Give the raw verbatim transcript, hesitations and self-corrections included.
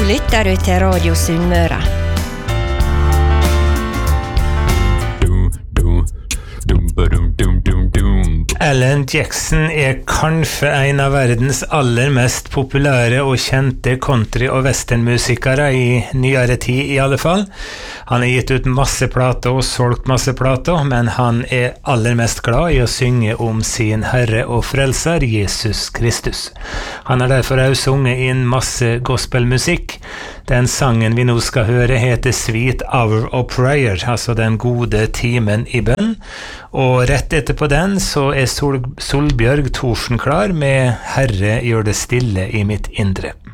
lytter du til Radio Sunnmøre. Alan Jackson er kanskje en av verdens aller mest populære og kjente country- og westernmusikere i nyere tid i alle fall. Han har gitt ut masse plater og solgt masse plater, men han er aller mest glad i å synge om sin Herre og Frelser, Jesus Kristus. Han har derfor også sunget inn masse gospelmusikk. Den sangen vi nå skal høre heter Sweet Hour of Prayer, altså den gode timen i bønn. Og rett etterpå den så er Sol Solbjørg Thorsen klar med Herre gjør det stille i mitt indre.